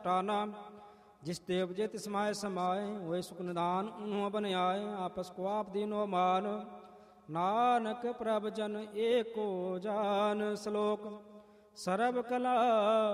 अनुष्ठाना जिस देव जे तिस माय समाए वही सुख निदान उन्हों बन आए आपस को आप दीनो मान नानक प्रभ जन एको जान श्लोक सर्व कला